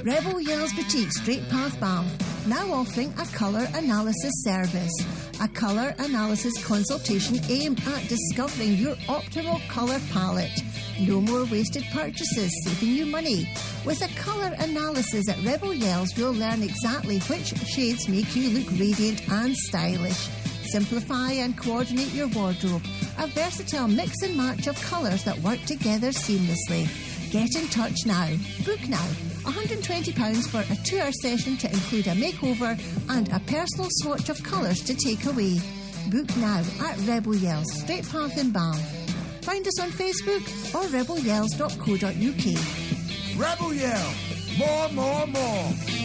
Rebel Yells Boutique, Straight Path Balm, now offering a colour analysis service. A colour analysis consultation aimed at discovering your optimal colour palette. No more wasted purchases, saving you money. With a colour analysis at Rebel Yells, you'll learn exactly which shades make you look radiant and stylish. Simplify and coordinate your wardrobe. A versatile mix and match of colours that work together seamlessly. Get in touch now. Book now. £120 for a 2-hour session to include a makeover and a personal swatch of colours to take away. Book now at Rebel Yells, Straight Path in Bath. Find us on Facebook or rebelyells.co.uk. Rebel Yell. More, more, more.